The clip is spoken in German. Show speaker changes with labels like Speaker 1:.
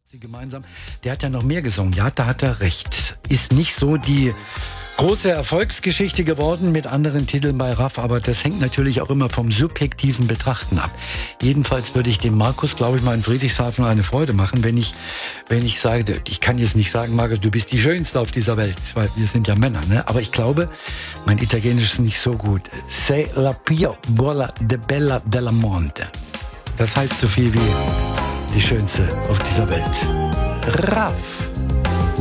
Speaker 1: Sie gemeinsam. Der hat ja noch mehr gesungen. Ja, da hat er recht. Ist nicht so die große Erfolgsgeschichte geworden mit anderen Titeln bei Raff, aber das hängt natürlich auch immer vom subjektiven Betrachten ab. Jedenfalls würde ich dem Markus, glaube ich, mal in Friedrichshafen eine Freude machen, wenn ich sage, ich kann jetzt nicht sagen, Markus, du bist die Schönste auf dieser Welt, weil wir sind ja Männer, ne? Aber ich glaube, mein Italienisch ist nicht so gut. Sei la più bella del mondo. Das heißt so viel wie die Schönste auf dieser Welt. Raff.